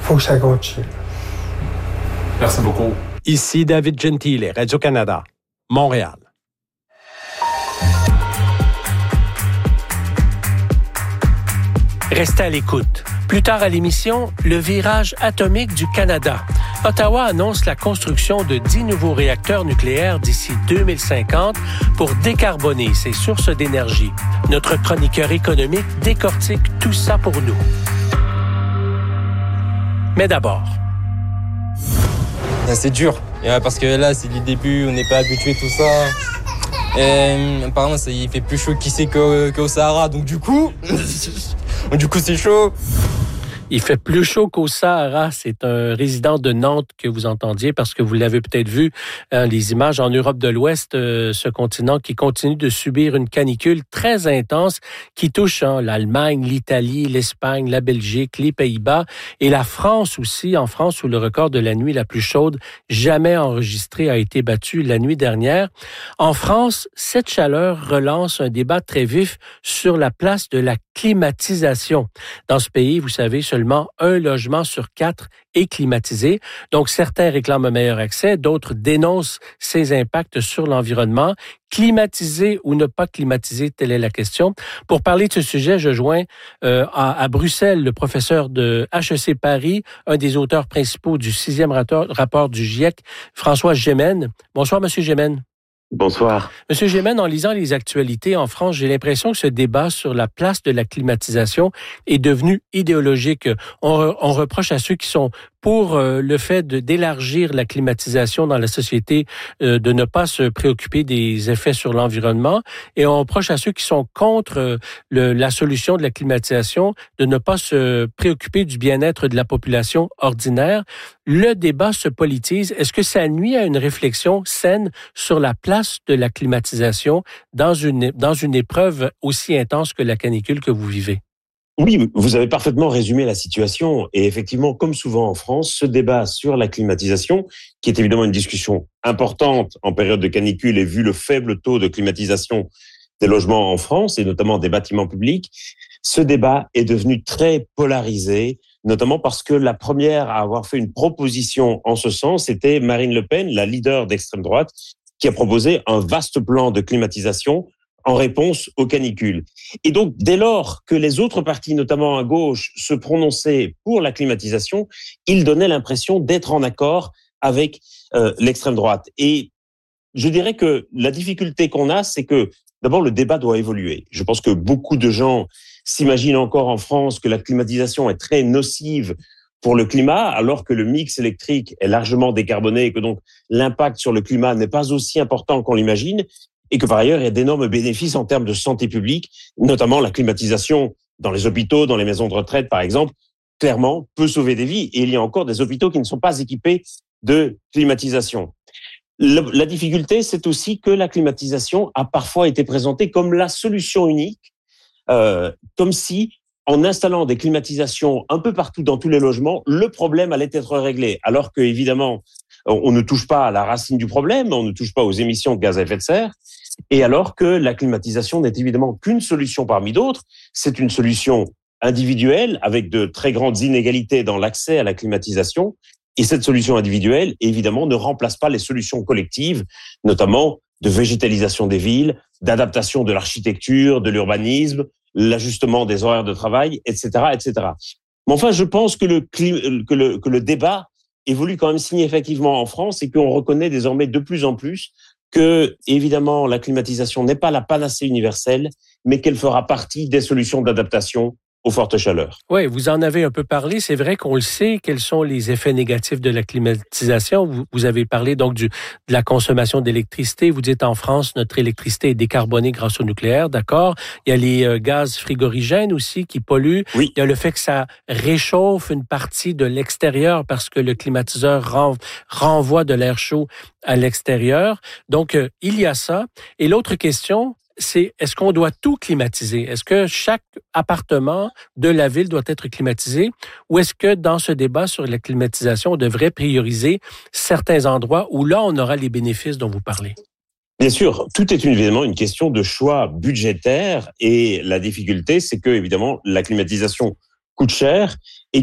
faut que ça continue. Merci beaucoup. Ici David Gentile, Radio-Canada, Montréal. Restez à l'écoute. Plus tard à l'émission, le virage atomique du Canada. Ottawa annonce la construction de 10 nouveaux réacteurs nucléaires d'ici 2050 pour décarboner ses sources d'énergie. Notre chroniqueur économique décortique tout ça pour nous. Mais d'abord... C'est dur, parce que là, c'est le début, on n'est pas habitué à tout ça. Et, apparemment, il fait plus chaud qu'ici qu'au Sahara, donc du coup, c'est chaud. Il fait plus chaud qu'au Sahara. C'est un résident de Nantes que vous entendiez parce que vous l'avez peut-être vu, les images en Europe de l'Ouest, ce continent qui continue de subir une canicule très intense qui touche l'Allemagne, l'Italie, l'Espagne, la Belgique, les Pays-Bas et la France aussi. En France, où le record de la nuit la plus chaude jamais enregistrée a été battu la nuit dernière. En France, cette chaleur relance un débat très vif sur la place de la climatisation. Dans ce pays, vous savez, seulement un logement sur 4 est climatisé. Donc, certains réclament un meilleur accès, d'autres dénoncent ses impacts sur l'environnement. Climatiser ou ne pas climatiser, telle est la question. Pour parler de ce sujet, je joins à Bruxelles le professeur de HEC Paris, un des auteurs principaux du 6e rapport du GIEC, François Gémen. Bonsoir, Monsieur Gémen. Bonsoir. Monsieur Gémen, en lisant les actualités en France, j'ai l'impression que ce débat sur la place de la climatisation est devenu idéologique. On reproche à ceux qui sont pour le fait d'élargir la climatisation dans la société, de ne pas se préoccuper des effets sur l'environnement. Et on reproche à ceux qui sont contre la solution de la climatisation de ne pas se préoccuper du bien-être de la population ordinaire. Le débat se politise. Est-ce que ça nuit à une réflexion saine sur la place de la climatisation dans une épreuve aussi intense que la canicule que vous vivez? Oui, vous avez parfaitement résumé la situation. Et effectivement, comme souvent en France, ce débat sur la climatisation, qui est évidemment une discussion importante en période de canicule et vu le faible taux de climatisation des logements en France et notamment des bâtiments publics, ce débat est devenu très polarisé, notamment parce que la première à avoir fait une proposition en ce sens était Marine Le Pen, la leader d'extrême droite, qui a proposé un vaste plan de climatisation en réponse aux canicules. Et donc, dès lors que les autres partis, notamment à gauche, se prononçaient pour la climatisation, ils donnaient l'impression d'être en accord avec l'extrême droite. Et je dirais que la difficulté qu'on a, c'est que d'abord, le débat doit évoluer. Je pense que beaucoup de gens s'imaginent encore en France que la climatisation est très nocive pour le climat, alors que le mix électrique est largement décarboné et que donc l'impact sur le climat n'est pas aussi important qu'on l'imagine. Et que par ailleurs, il y a d'énormes bénéfices en termes de santé publique, notamment la climatisation dans les hôpitaux, dans les maisons de retraite, par exemple, clairement, peut sauver des vies. Et il y a encore des hôpitaux qui ne sont pas équipés de climatisation. La difficulté, c'est aussi que la climatisation a parfois été présentée comme la solution unique, comme si, en installant des climatisations un peu partout dans tous les logements, le problème allait être réglé. Alors que, évidemment, on ne touche pas à la racine du problème, on ne touche pas aux émissions de gaz à effet de serre, et alors que la climatisation n'est évidemment qu'une solution parmi d'autres, c'est une solution individuelle avec de très grandes inégalités dans l'accès à la climatisation, et cette solution individuelle, évidemment, ne remplace pas les solutions collectives, notamment de végétalisation des villes, d'adaptation de l'architecture, de l'urbanisme, l'ajustement des horaires de travail, etc., etc. Mais enfin, je pense que le débat évolue quand même significativement en France et qu'on reconnaît désormais de plus en plus que, évidemment, la climatisation n'est pas la panacée universelle, mais qu'elle fera partie des solutions d'adaptation aux fortes chaleurs. Oui, vous en avez un peu parlé. C'est vrai qu'on le sait, quels sont les effets négatifs de la climatisation. Vous avez parlé donc de la consommation d'électricité. Vous dites en France, notre électricité est décarbonée grâce au nucléaire, d'accord. Il y a les gaz frigorigènes aussi qui polluent. Oui. Il y a le fait que ça réchauffe une partie de l'extérieur parce que le climatiseur renvoie de l'air chaud à l'extérieur. Donc, il y a ça. Et l'autre question, c'est est-ce qu'on doit tout climatiser? Est-ce que chaque appartement de la ville doit être climatisé? Ou est-ce que dans ce débat sur la climatisation, on devrait prioriser certains endroits où là, on aura les bénéfices dont vous parlez? Bien sûr, tout est évidemment une question de choix budgétaire et la difficulté, c'est que, évidemment, la climatisation coûte cher et